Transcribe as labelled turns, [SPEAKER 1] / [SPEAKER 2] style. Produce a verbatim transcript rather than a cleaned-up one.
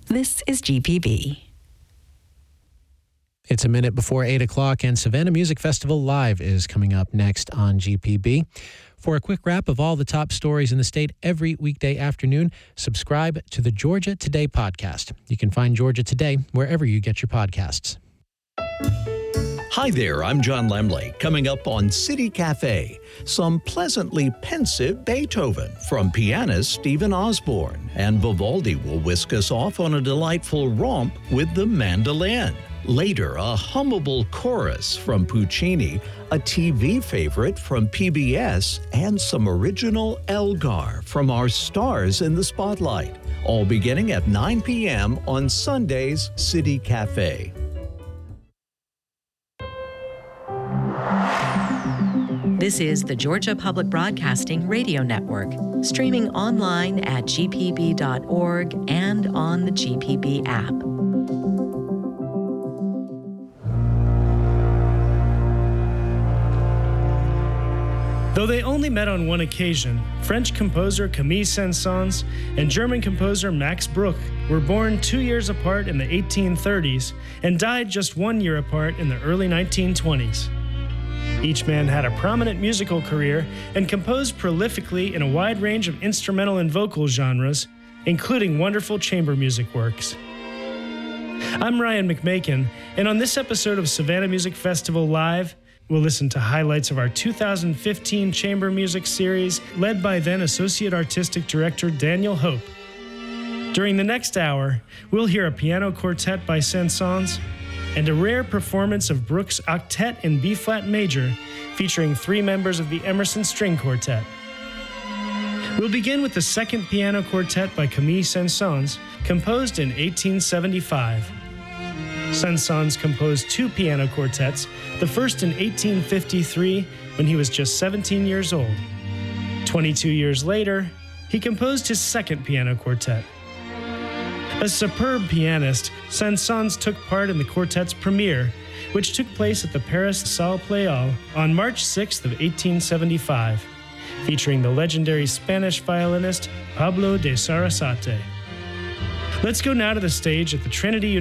[SPEAKER 1] This is G P B.
[SPEAKER 2] It's a minute before eight o'clock, and Savannah Music Festival Live is coming up next on G P B. For a quick wrap of all the top stories in the state every weekday afternoon, subscribe to the Georgia Today podcast. You can find Georgia Today wherever you get your podcasts.
[SPEAKER 3] Hi there, I'm John Lemley. Coming up on City Cafe, some pleasantly pensive Beethoven from pianist Stephen Osborne, and Vivaldi will whisk us off on a delightful romp with the mandolin. Later, a hummable chorus from Puccini, a T V favorite from P B S, and some original Elgar from our stars in the spotlight. All beginning at nine p.m. on Sunday's City Cafe.
[SPEAKER 4] This is the Georgia Public Broadcasting Radio Network, streaming online at g p b dot org and on the G P B app.
[SPEAKER 5] Though they only met on one occasion, French composer Camille Saint-Saëns and German composer Max Bruch were born two years apart in the eighteen thirties and died just one year apart in the early nineteen twenties. Each man had a prominent musical career and composed prolifically in a wide range of instrumental and vocal genres, including wonderful chamber music works. I'm Ryan McMakin, and on this episode of Savannah Music Festival Live, we'll listen to highlights of our two thousand fifteen chamber music series led by then Associate Artistic Director Daniel Hope. During the next hour, we'll hear a piano quartet by Saint-Saëns and a rare performance of Bruch's Octet in B-flat major featuring three members of the Emerson String Quartet. We'll begin with the second piano quartet by Camille Saint-Saëns, composed in eighteen seventy-five. Saint-Saëns composed two piano quartets, the first in eighteen fifty-three when he was just seventeen years old. twenty-two years later, he composed his second piano quartet. A superb pianist, Saint-Saëns took part in the quartet's premiere, which took place at the Paris Salle Pleyel on March sixth of eighteen seventy-five, featuring the legendary Spanish violinist Pablo de Sarasate. Let's go now to the stage at the Trinity